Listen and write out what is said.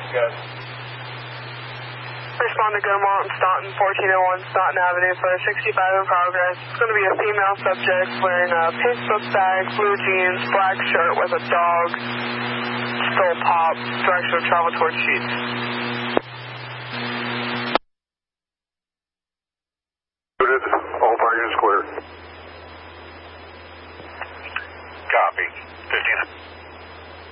Good. Respond to Gilmont and Staunton, 1401 Staunton Avenue for 65 in progress. It's going to be a female subject wearing a pink book bag, blue jeans, black shirt with a dog, still pop, direction of travel towards Sheets.